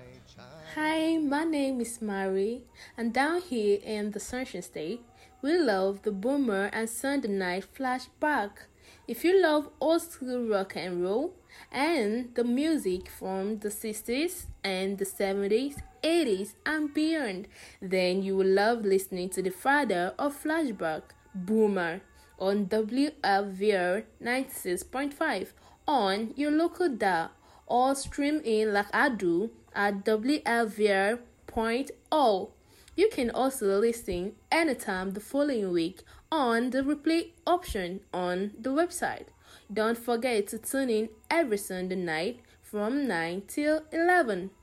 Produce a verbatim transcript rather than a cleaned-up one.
Hi, my name is Mary, and down here in the Sunshine State, we love the Boomer and Sunday Night Flashback. If you love old school rock and roll and the music from the sixties and the seventies, eighties, and beyond, then you will love listening to the father of Flashback, Boomer, on W L V R ninety-six point five on your local dial or stream in like I do at W L V R point org. You can also listen anytime the following week on the replay option on the website. Don't forget to tune in every Sunday night from nine till eleven.